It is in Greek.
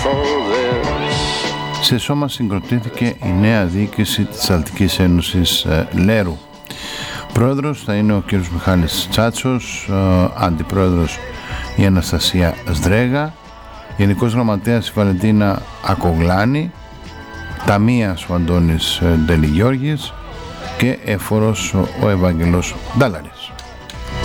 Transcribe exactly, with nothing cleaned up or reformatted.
Σε σώμα συγκροτήθηκε η νέα διοίκηση της Αθλητικής Ένωσης Λέρου. Πρόεδρος θα είναι ο κ. Μιχάλης Τσάτσος, αντιπρόεδρος η Αναστασία Σδρέγα, γενικός γραμματέας η Βαλεντίνα Ακογλάνη, ταμείας ο Αντώνης Ντελιγιώργης και εφορός ο Ευάγγελος Ντάλαρης.